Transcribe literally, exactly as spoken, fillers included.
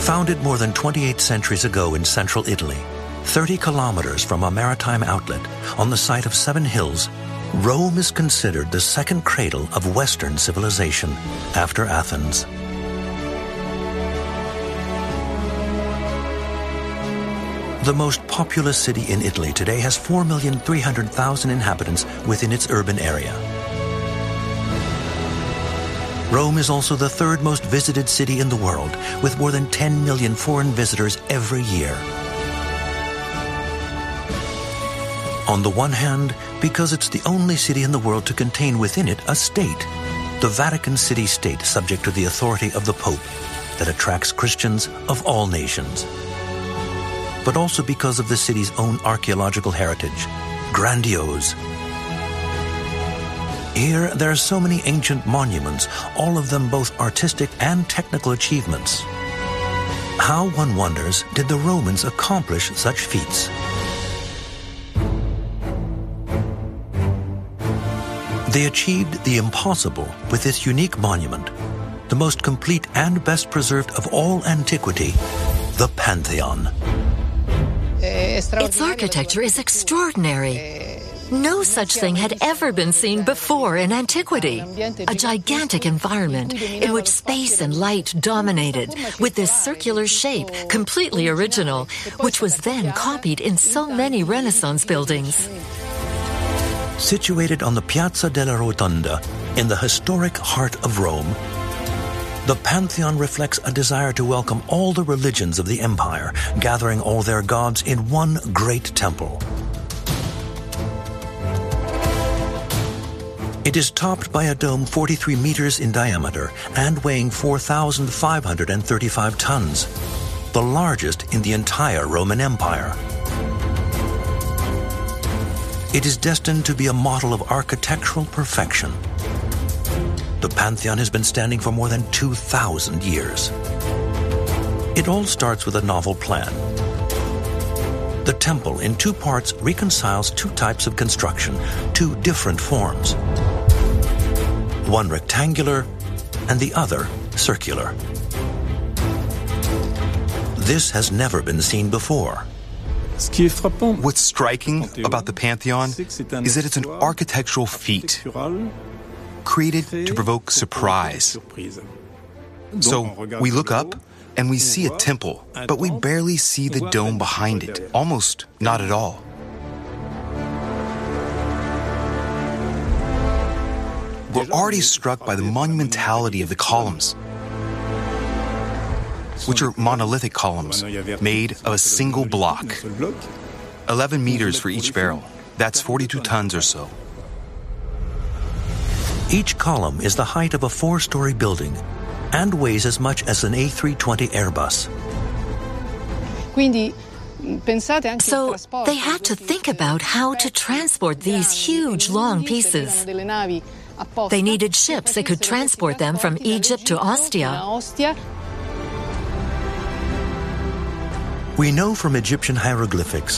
Founded more than twenty-eight centuries ago in central Italy, thirty kilometers from a maritime outlet on the site of seven hills, Rome is considered the second cradle of Western civilization after Athens. The most populous city in Italy today has four million three hundred thousand inhabitants within its urban area. Rome is also the third most visited city in the world, with more than ten million foreign visitors every year. On the one hand, because it's the only city in the world to contain within it a state, the Vatican City-State subject to the authority of the Pope, that attracts Christians of all nations. But also because of the city's own archaeological heritage, grandiose. Here, there are so many ancient monuments, all of them both artistic and technical achievements. How, one wonders, did the Romans accomplish such feats? They achieved the impossible with this unique monument, the most complete and best preserved of all antiquity, the Pantheon. Its architecture is extraordinary. No such thing had ever been seen before in antiquity. A gigantic environment in which space and light dominated, with this circular shape, completely original, which was then copied in so many Renaissance buildings. Situated on the Piazza della Rotonda, in the historic heart of Rome, the Pantheon reflects a desire to welcome all the religions of the empire, gathering all their gods in one great temple. It is topped by a dome forty-three meters in diameter and weighing four thousand five hundred thirty-five tons, the largest in the entire Roman Empire. It is destined to be a model of architectural perfection. The Pantheon has been standing for more than two thousand years. It all starts with a novel plan. The temple, in two parts, reconciles two types of construction, two different forms. One rectangular and the other circular. This has never been seen before. What's striking about the Pantheon is that it's an architectural feat, created to provoke surprise. So we look up and we see a temple, but we barely see the dome behind it, almost not at all. We're already struck by the monumentality of the columns, which are monolithic columns made of a single block. eleven meters for each barrel. That's forty-two tons or so. Each column is the height of a four-story building and weighs as much as an A three twenty Airbus. So they had to think about how to transport these huge, long pieces. They needed ships that could transport them from Egypt to Ostia. We know from Egyptian hieroglyphics